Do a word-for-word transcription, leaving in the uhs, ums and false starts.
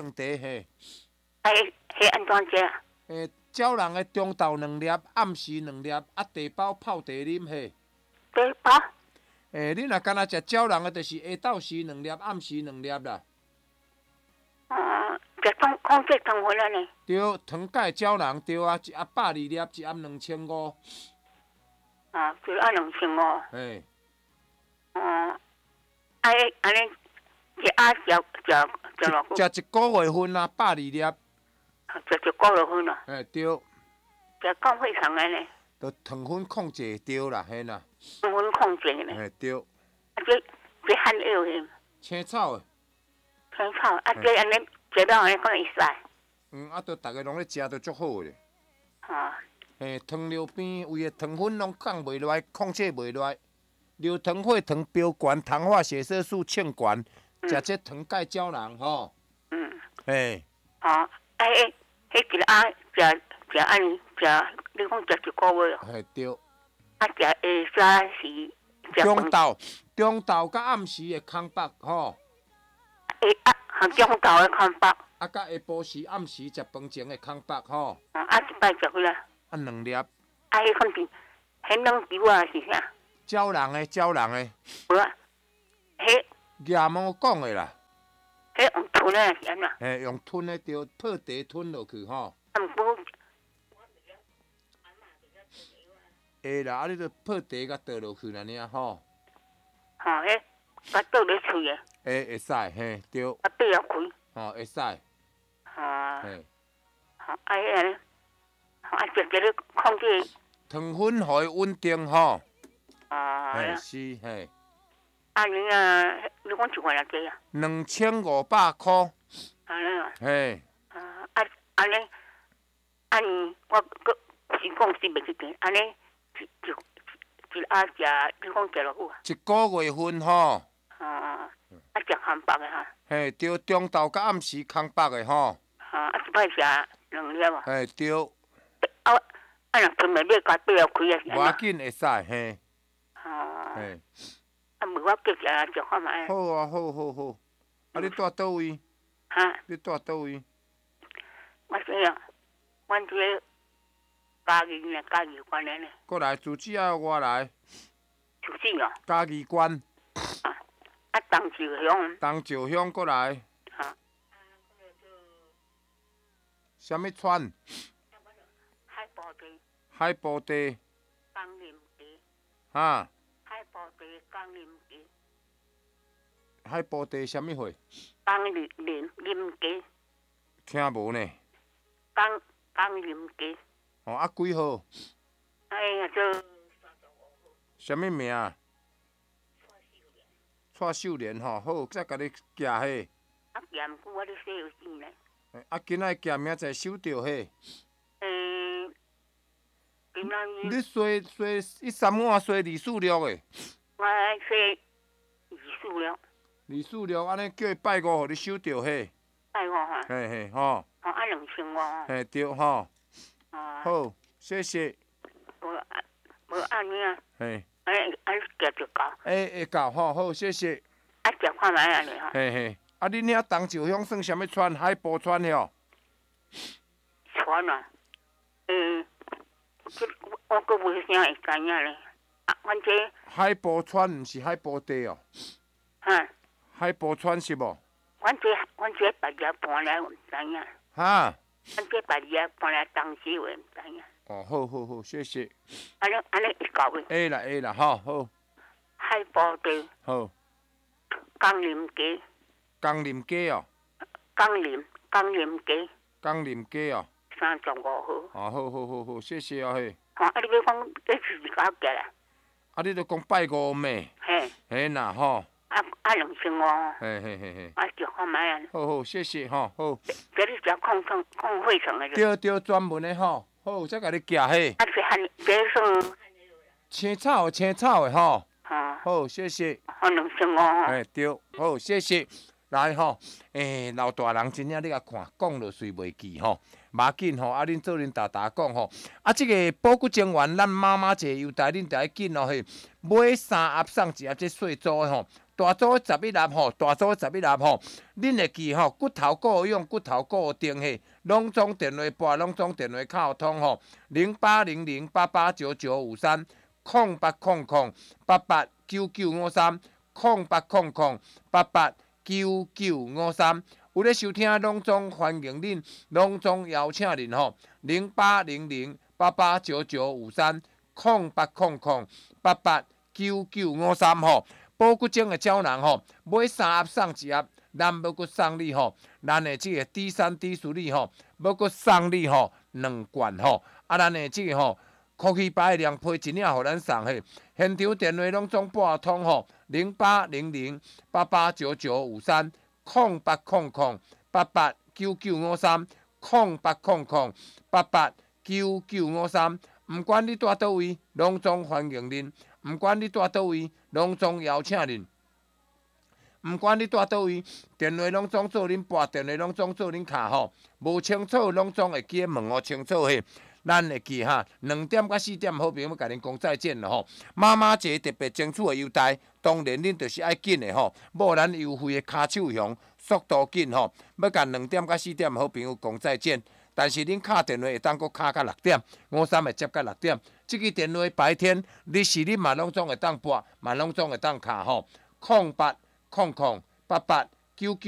两茶嘿。 哎，迄安怎食？ 诶，鸟人的中昼两粒，暗时两粒，啊，茶包泡茶啉嘿。 茶包？ 诶，你若干若食鸟人的，就是下昼时两粒，暗时两粒啦。 哦，食通空气通回来呢？ 对，糖解鸟人对啊，一盒百二粒，一盒两千五。 哦，一盒两千五。 嘿。 哦，啊，安尼一盒食食食偌久？ 食一个月份啊，百二粒。 食一个月份啊？ 嘿，对。 食降血糖的呢？ 就糖分控制对啦，嘿啦。 糖分控制呢？ 嘿，对。 啊，这这含药的？ 青草的。 青草，啊，这安尼食到安尼可会使？ 嗯，啊，都逐个拢咧食，都足好咧。 哦。 嘿，糖尿病胃的糖分拢降袂落来，控制袂落来，尿糖、血糖飙悬，糖化血色素称悬，食这糖解胶囊吼。 嗯。 嘿。 哦，哎哎，迄一个啊，食食安尼食，你讲食一个月哦。 嘿，对。 啊，食下晡时。 中昼，中昼甲暗时会空腹吼。 下啊，和中昼的空腹。 啊，甲下晡时、暗时食饭前会空腹吼。 啊，一摆食几啊？ 啊，两粒。 啊，迄肯定，迄两球啊是啥？ 鸟人的，鸟人的。 无啊，迄。 亚毛讲的啦。 迄用吞的是安怎？ 嘿，用吞的着泡茶吞落去吼。 啊，毋过。 会啦，啊，你着泡茶甲倒落去啦，尔吼。 吼，迄甲倒咧喙的。 会会使，嘿，对。 啊，闭啊开。 吼，会使。 吼。 嘿。 吼，啊，迄安尼，吼，啊，食着咧控制。 糖分互伊稳定吼。 哦。 嘿，是嘿。 啊，你啊，你讲一罐偌济啊？ 两千五百箍。 安尼啊。 嘿。 啊，啊，安尼，安尼，我搁是讲是袂记定，安尼。一一一盒食，你讲食偌久啊？ 一个月份吼。 哦，啊，食空腹的哈。 嘿，对，中昼甲暗时空腹的吼。 哈，啊，一摆食两粒啊。 嘿，对。 啊，啊，若吞袂买，甲八了开啊是安怎？ 无要紧，会使嘿。 哦。 嘿。 啊，无我继续啊，食看卖。 好啊，好好好。啊，你住倒位？ 哈？ 你住倒位？ 我这啊，阮这个嘉义呢，嘉义关的呢。 过来，主持啊，我来。 主持哦。 嘉义关。 啊，啊，东石乡。 东石乡过来。 哈。 什么村？ 海埔地。 海埔地。 江林地。 哈。 海埔地江林地。 海埔地什么货？ 江林林林街。 听无呢。 江江林街。 哦，啊几号？ 哎呀，这。 什么名？蔡秀莲吼，好，再甲你寄迄。 啊，寄毋过我咧写有字呢。 啊，今仔寄明仔收到迄。 诶，今仔日。 你衰衰一三碗衰二四六的。 我写二四六。 二四六，安尼叫伊拜五，互你收到迄。 拜五哈。 嘿嘿，吼。 哦，啊两千五。 嘿，对吼。 哦。 好，谢谢。 无啊，无安尼啊。 嘿。 安尼安尼食就够。 会会够吼，好，谢谢。 啊，食看卖安尼哈。 嘿嘿，啊，恁遐东石乡算啥物村？海埔村哟。 村啊，诶，这我阁无啥会知影咧。啊，阮这。 海埔村毋是海埔地哦。 哈。 海埔村是无？ 阮这阮这别个搬来毋知影。 哈。 阮这别个搬来东石话毋知影。 哦，好好好，谢谢。 安尼安尼会够未？ 会啦会啦，吼好。 海埔地。 好。 江林街。 江林街哦。 江林江林街。 江林街哦。 三十五号。 哦，好好好好，谢谢哦嘿。 吼，啊，你要讲你是几号寄啦？ 啊，你著讲拜五暝。 嘿。 嘿呐吼。 啊啊，两千五。 嘿嘿嘿嘿。 啊，食看卖啊。 好好，谢谢吼，好。 这你食抗抗抗血糖的。 对对，专门的吼。好，再甲你寄迄。 啊，是汉，这算。 青草青草的吼。 哈。 好，谢谢。 好，两千五吼。 哎，对，好，谢谢。来吼，诶、欸，老大人真正你甲看，讲落随袂记吼，无要紧吼，啊，恁做恁大大讲吼，啊，即、這个保骨精元，咱妈妈一个优待，恁着爱紧咯嘿，买三盒送一盒，这细组的吼， 大组的十一粒吼，大组的十一粒吼，恁会记吼，骨头够用，骨头够定嘿，拢总电话拨，拢总电话卡通吼，零八零零八八九九五三，空八空空八八九九五三，空八空空八八九九五三。有咧收听，拢总欢迎恁，拢总邀请恁吼，零八零零八八九九五三，空八空空八八九九五三吼。保骨精的胶囊吼，买三盒送一盒，咱要阁送你吼，咱的即个 D 三 D 舒力吼，要阁送你吼两罐吼，啊，咱的即个吼，空气牌的凉被一领，互咱送嘿。现场电话拢总拨通吼，零八零零八八九九五三，空八空空八八九九五三，空八空空八八九九五三。毋管你住倒位，拢总欢迎恁；毋管你住倒位，拢总邀请恁。毋管你住倒位，电话拢总做恁拨，电话拢总做恁卡吼。无清楚拢总会记问哦，清楚嘿。咱会记哈，两点到四点，好朋友要甲恁讲再见了吼。妈妈节特别争取的优待，当然恁就是爱紧的吼，无咱优惠的卡手响，速度紧吼。要甲两点到四点，好朋友讲再见。但是恁敲电话会当阁敲到六点，五三会接到六点。即个电话白天，你是恁嘛拢总会当拨，嘛拢总会当敲吼。空八空空八八九九。